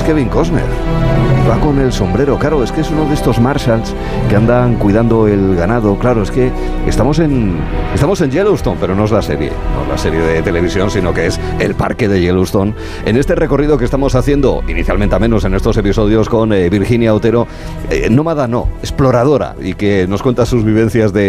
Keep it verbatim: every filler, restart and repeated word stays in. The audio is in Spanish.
Kevin Costner. Y va con el sombrero, claro, es que es uno de estos Marshalls que andan cuidando el ganado. Claro, es que estamos en estamos en Yellowstone, pero no es la serie, no es la serie de televisión, sino que es el parque de Yellowstone. En este recorrido que estamos haciendo, inicialmente a menos en estos episodios, con eh, Virginia Otero, eh, nómada no, exploradora, y que nos cuenta sus vivencias de